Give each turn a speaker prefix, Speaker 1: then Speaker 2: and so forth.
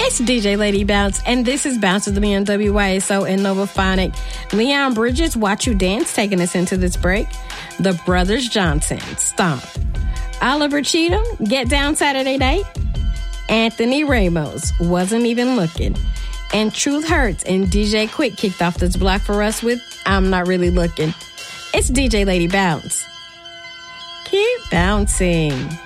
Speaker 1: It's DJ Lady Bounce, and this is Bounce with me on WYSO and Novaphonic. Leon Bridges, Watch You Dance, taking us into this break. The Brothers Johnson, Stomp. Oliver Cheatham, Get Down Saturday Night. Anthony Ramos, Wasn't Even Looking. And Truth Hurts and DJ Quick kicked off this block for us with I'm Not Really Looking. It's DJ Lady Bounce. Keep bouncing.